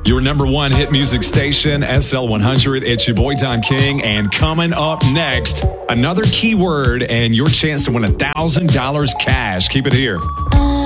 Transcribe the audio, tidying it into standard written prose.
Your number one hit music station, SL100. It's your boy, Don King. And coming up next, another keyword and your chance to win $1,000 cash. Keep it here.